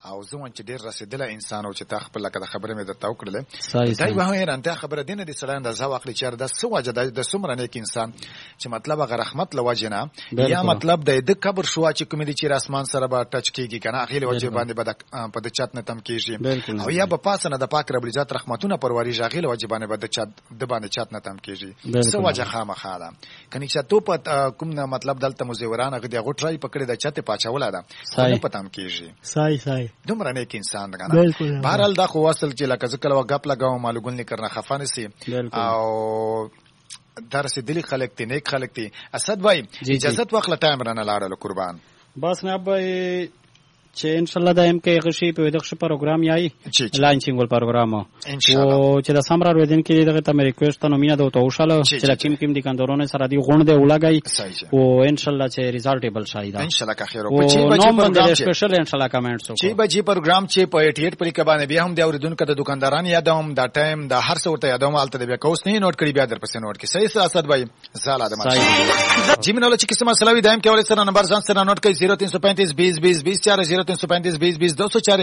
او زه چې ډیر رسیدله انسان او چې تا خپل لکه خبره مې درته وکړله دا یو حیرانتیا خبره دینه دي سړی اندازه واخلي چې د څه وجه د څومره نیک انسان چې مطلب هغه رحمت له وجې نه یا مطلب د قبر شو چې کومې دي چې اسمان سره به ټچ کېږي که نه هغې له وجې باندې به په د چت نه تم کېږي او یا به پاسه نه د پاک رب العزت رحمتونه پرورېږي هغې له وجې باندې به د باندې چت نه تم کېږي څه وجه خامخا ده که نیچتو په کوم نه مطلب دلته مزوران هغه د هغو ټرای پکړې د چتې پاچوله ده خو نه په تم کېږي دومره نیک انسان ده که نه بهرحال دا خو اصل چې لکه زه کله و ګپ لګوم معلومګل نه کرنه خفه نسي او دا رسېدلي خلک دي نیک خلک دي اسد بھائی اجازت واخله ټایم رانه لاړلو قربان بس نه به چې ان شاء الله دایم کې غشي په دغه پروګرام یای لانچینګ ول پروګرام او چې د سمرا ورودین کې دغه ته ریکوست نو مینا د توشاله چې کیم کیم دي کندورونه سره دی غون دی ولګای او ان شاء الله چې ریزالټیبل شای دا ان شاء الله کا خیر او چې بچي پروګرام سپیشل ان شاء الله کمنټس چې بچي پروګرام چې په 88 پر کې باندې بیا هم د اوریدونکو د دکانداران یادوم دا ټایم دا هر څه ورته یادوم الته بیا کوس نه نوٹ کړی بیا در پسې نوٹ کړي صحیح اسد بھائی زال ادم جی منو چې کیسه مسله وي دایم کې ولې سره نمبر ځان سره نوٹ کړئ 0335 20 20 20 4 0335 20 20 204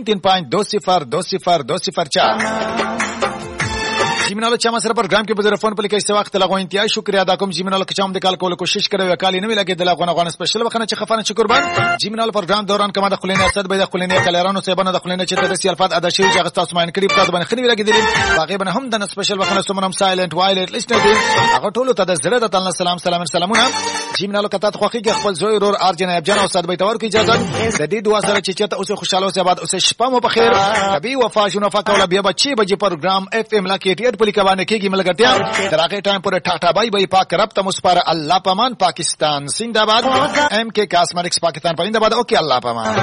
0335 جیمنالو چې ما سره پروګرام کې په ټلیفون په لیکي وخت لغو انتهای شکریا ادا کوم جیمنالو چې هم د کال کول کوشش کړو کالی نه لګي د لغونه سپیشل وخت چې خفانه چې قربان جیمنالو پروګرام دوران کما د خلینې اسد به د خلینې کلرانو سیبانه د خلینې چې تدسی الفاظ ادا شي چې تاسو ماین کړی په باندې خنی لګي دي باقي باندې هم د سپیشل وخت سمونم سایلنت وایلټ لیسټر دي هغه ټولو ته د زړه د تعالی سلامونه جیمنالو کته خوخي خپل زوی رور ارجن ابجن او استاد به تور کی اجازه د دې دعا سره چې ته اوسه خوشاله اوسه بعد اوسه شپه مو بخیر کبي وفا شنو فقولا بیا بچي بجې پروګرام اف ام لا کې 88 په لیکوانه کېږي ملګرتیا در هغه ټایم پر ټاټا بای بای پاک رب ته مسپاره الله پامان پاکستان زنده‌باد ام کې کاسمیټکس پاکستان پرنده باد اوکے الله پامان